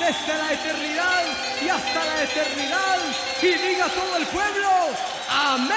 desde la eternidad y hasta la eternidad. Y diga todo el pueblo, amén.